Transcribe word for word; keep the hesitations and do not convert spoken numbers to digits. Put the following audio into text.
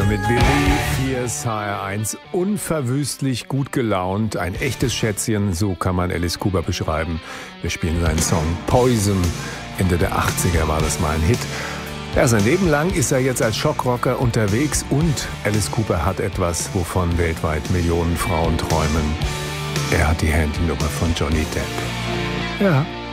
mit Believe. Hier ist H R eins. Unverwüstlich gut gelaunt. Ein echtes Schätzchen, so kann man Alice Cooper beschreiben. Wir spielen seinen Song Poison. Ende der achtziger war das mal ein Hit. Ja, sein Leben lang ist er jetzt als Schockrocker unterwegs und Alice Cooper hat etwas, wovon weltweit Millionen Frauen träumen. Er hat die Handynummer von Johnny Depp. Ja.